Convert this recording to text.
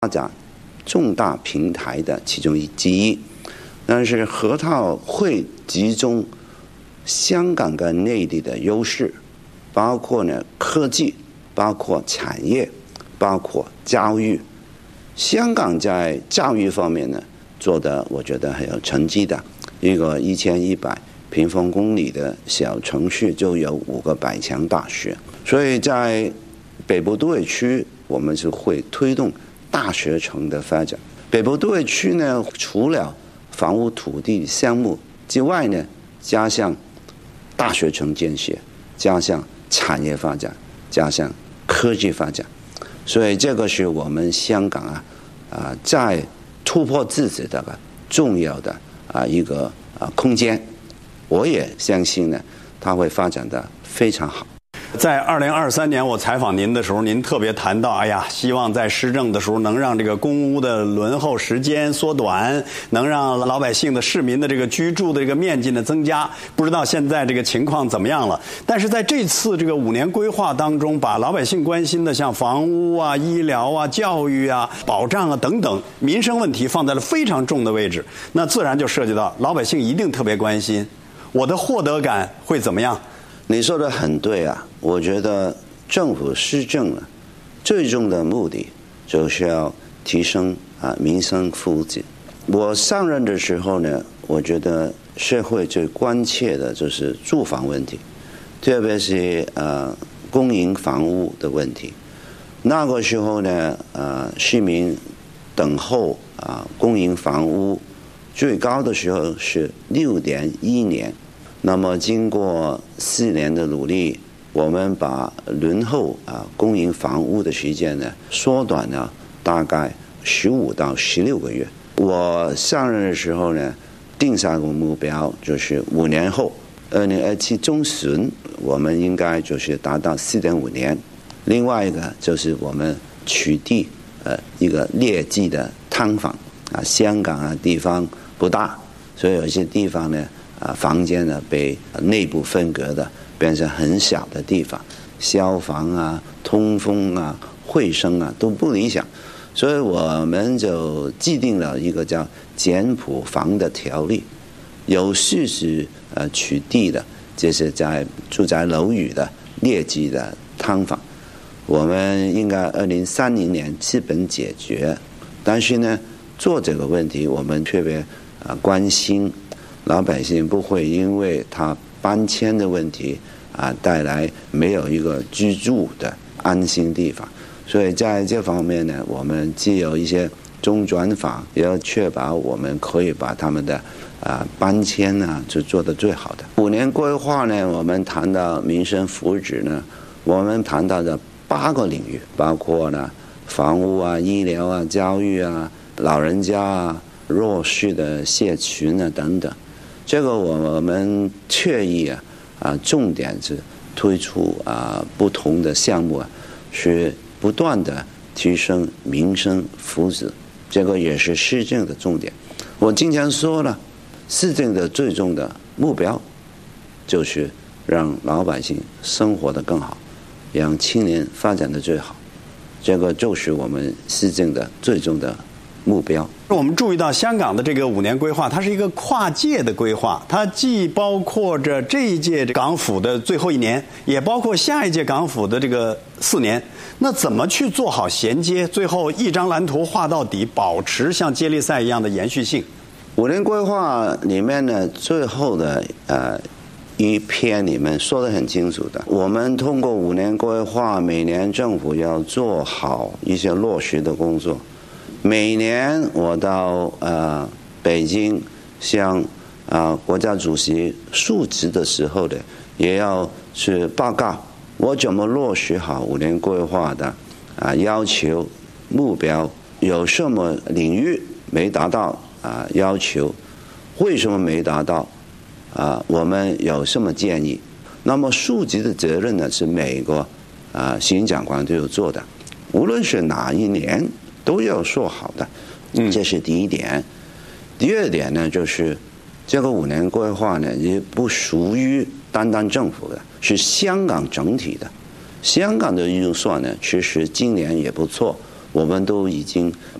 发展重大平台的其中之一。但是河套会集中香港跟内地的优势，包括呢科技，包括产业，包括教育。香港在教育方面呢做的我觉得很有成绩的，一个1100平方公里的小城市就有5个百强大学，所以在北部都会区我们是会推动大学城的发展。北部都会区呢，除了房屋土地项目之外呢，加上大学城建设，加上产业发展，加上科技发展，所以这个是我们香港在突破自己的重要的一个空间。我也相信呢，它会发展得非常好。 在2023年我采访您的时候，您特别谈到，希望在施政的时候能让这个公屋的轮候时间缩短，能让老百姓的市民的这个居住的这个面积呢增加。不知道现在这个情况怎么样了？但是在这次这个5年规划当中，把老百姓关心的像房屋啊、医疗啊、教育啊、保障啊等等民生问题放在了非常重的位置，那自然就涉及到老百姓一定特别关心，我的获得感会怎么样？ 你说的很对啊，我觉得政府施政最终的目的就是要提升民生福祉。我上任的时候呢，我觉得社会最关切的就是住房问题，特别是公营房屋的问题。那个时候呢，市民等候公营房屋最高的时候是6.1年。那么经过4年的努力，我们把轮候公营房屋的时间呢缩短了大概15到16个月。我上任的时候呢，定下个目标，就是5年后2027中旬我们应该就是达到4.5年。另外一个就是我们取缔一个劣迹的劏房香港地方不大，所以有些地方呢房间呢被内部分隔的，变成很小的地方，消防通风卫生都不理想，所以我们就制定了一个叫简朴房的条例，有序是取缔的这是在住宅楼宇的劣迹的劏房，我们应该2030年基本解决。但是呢，做这个问题我们特别关心老百姓不会因为他搬迁的问题带来没有一个居住的安心地方，所以在这方面呢，我们既有一些中转房，也要确保我们可以把他们的搬迁就做得最好的。5年规划呢，我们谈到民生福祉呢，我们谈到的8个领域，包括呢房屋医疗教育老人家弱势的社群等等。这个我们确意重点是推出不同的项目是不断的提升民生福祉，这个也是施政的重点。我经常说了，施政的最终的目标就是让老百姓生活得更好，让青年发展得最好，这个就是我们施政的最终的目标。 我们注意到香港的这个5年规划，它是一个跨界的规划，它既包括着这一届港府的最后1年，也包括下一届港府的这个4年。那怎么去做好衔接，最后一张蓝图画到底，保持像接力赛一样的延续性 ？5年规划里面呢，最后的一篇里面说得很清楚的，我们通过5年规划，每年政府要做好一些落实的工作。每年我到北京向国家主席述职的时候呢，也要去报告我怎么落实好5年规划的要求目标，有什么领域没达到要求，为什么没达到我们有什么建议。那么述职的责任呢，是每个行政长官都有做的，无论是哪一年都要说好的，这是第一点。第二点呢，就是这个5年规划呢，也不属于单单政府的，是香港整体的。香港的预算呢，其实今年也不错， 我们都已经